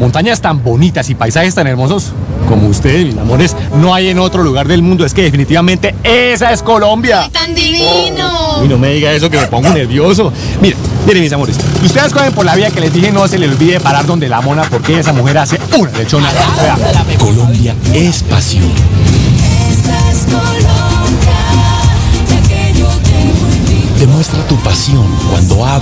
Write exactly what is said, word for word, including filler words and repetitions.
montañas tan bonitas y paisajes tan hermosos como ustedes, mis amores, no hay en otro lugar del mundo. Es que definitivamente esa es Colombia. ¡Ay, tan divino! Y no me diga eso que me pongo nervioso. Mire, miren, mis amores, ustedes cogen por la vía que les dije, no se les olvide parar donde la mona, porque esa mujer hace una lechona. Colombia es pasión. Esta es Colombia, la que yo te volví. Demuestra tu pasión cuando hablas.